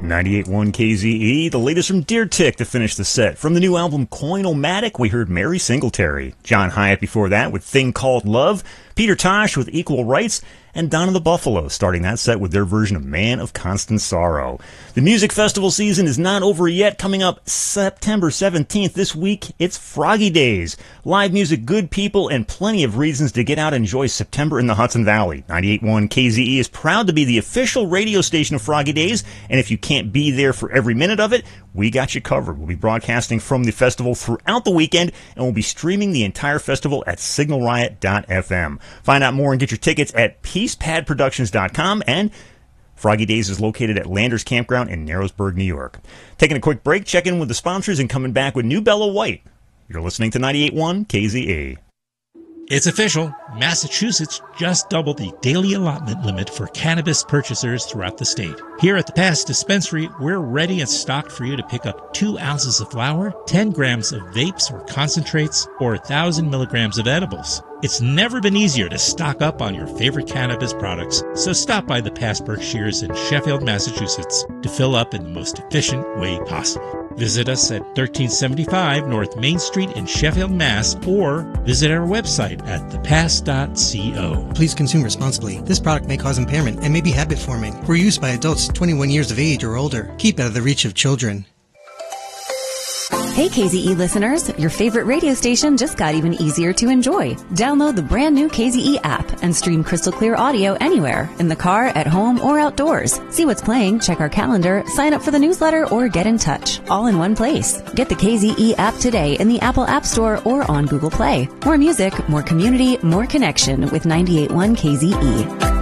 98.1 KZE, the latest from Deer Tick to finish the set. From the new album Coin-O-Matic, we heard Mary Singletary. John Hyatt before that with Thing Called Love. Peter Tosh with Equal Rights. And Donna the Buffalo starting that set with their version of Man of Constant Sorrow. The music festival season is not over yet. Coming up September 17th this week, it's Froggy Days. Live music, good people, and plenty of reasons to get out and enjoy September in the Hudson Valley. 98.1 KZE is proud to be the official radio station of Froggy Days, and if you can't be there for every minute of it, we got you covered. We'll be broadcasting from the festival throughout the weekend, and we'll be streaming the entire festival at signalriot.fm. Find out more and get your tickets at peacepadproductions.com, and Froggy Days is located at Landers Campground in Narrowsburg, New York. Taking a quick break, checking with the sponsors, and coming back with New Bella White. You're listening to 98.1 KZE. It's official. Massachusetts just doubled the daily allotment limit for cannabis purchasers throughout the state. Here at the Pass Dispensary, we're ready and stocked for you to pick up 2 ounces of flower, 10 grams of vapes or concentrates, or 1,000 milligrams of edibles. It's never been easier to stock up on your favorite cannabis products, so stop by the Pass Berkshires in Sheffield, Massachusetts to fill up in the most efficient way possible. Visit us at 1375 North Main Street in Sheffield, Mass, or visit our website at thepass.co. Please consume responsibly. This product may cause impairment and may be habit-forming. For use by adults 21 years of age or older. Keep out of the reach of children. Hey KZE listeners, your favorite radio station just got even easier to enjoy. Download the brand new KZE app and stream crystal clear audio anywhere, in the car, at home, or outdoors. See what's playing, check our calendar, sign up for the newsletter, or get in touch, all in one place. Get the KZE app today in the Apple App Store or on Google Play. More music, more community, more connection with 98.1 KZE.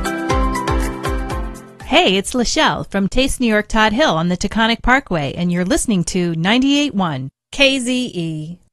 Hey, it's Lachelle from Taste New York Todd Hill on the Taconic Parkway, and you're listening to 98.1 KZE.